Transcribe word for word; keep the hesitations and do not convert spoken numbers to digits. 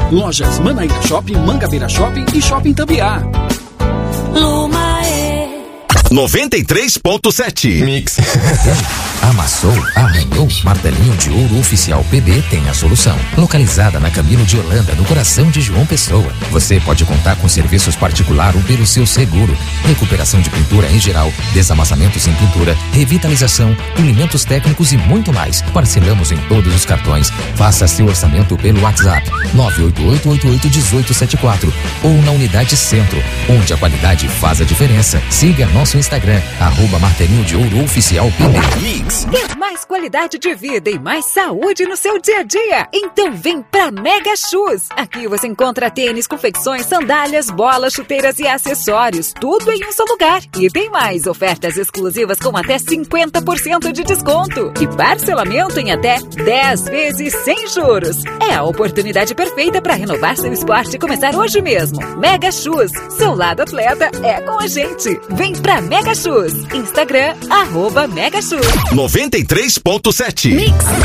Lojas Manaíra Shopping, Mangabeira Shopping e Shopping Tambiá. noventa e três ponto sete Mix. Amassou, arranhou, martelinho de ouro oficial P B tem a solução. Localizada na Camilo de Holanda, no coração de João Pessoa. Você pode contar com serviços particular ou pelo seu seguro. Recuperação de pintura em geral, desamassamento sem pintura, revitalização, polimentos técnicos e muito mais. Parcelamos em todos os cartões. Faça seu orçamento pelo WhatsApp nove oito oito oito oito um oito sete quatro ou na Unidade Centro, onde a qualidade faz a diferença. Siga nosso Instagram, arroba martelinho de ouro oficial P B. Quer mais qualidade de vida e mais saúde no seu dia a dia? Então vem pra Mega Shoes. Aqui você encontra tênis, confecções, sandálias, bolas, chuteiras e acessórios. Tudo em um só lugar. E tem mais ofertas exclusivas com até cinquenta por cento de desconto. E parcelamento em até dez vezes sem juros. É a oportunidade perfeita para renovar seu esporte e começar hoje mesmo. Mega Shoes. Seu lado atleta é com a gente. Vem pra Mega Shoes. Instagram, arroba Mega Shoes. noventa e três ponto sete Mix.